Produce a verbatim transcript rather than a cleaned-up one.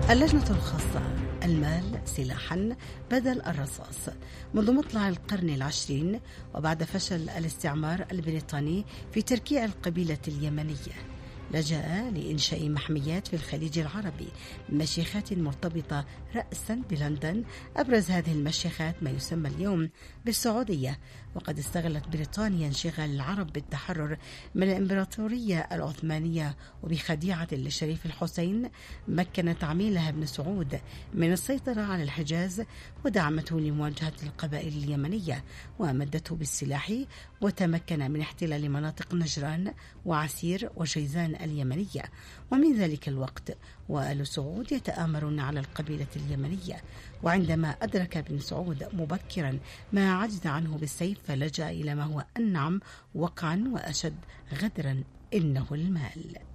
اللجنة الخاصة: المال سلاحا بدل الرصاص. منذ مطلع القرن العشرين وبعد فشل الاستعمار البريطاني في تركيع القبيلة اليمنية، لجأ لإنشاء محميات في الخليج العربي مشيخات مرتبطة رأسا بلندن. أبرز هذه المشيخات ما يسمى اليوم بالسعودية، وقد استغلت بريطانيا انشغال العرب بالتحرر من الإمبراطورية العثمانية، وبخديعة للشريف الحسين مكنت عميلها ابن سعود من السيطرة على الحجاز ودعمته لمواجهة القبائل اليمنية ومدته بالسلاح، وتمكن من احتلال مناطق نجران وعسير وجيزان اليمنية. ومن ذلك الوقت وآل سعود يتآمرون على القبيلة اليمنية، وعندما أدرك ابن سعود مبكرا ما عجز عنه بالسيف فلجأ إلى ما هو أنعم وقعا وأشد غدرا، إنه المال.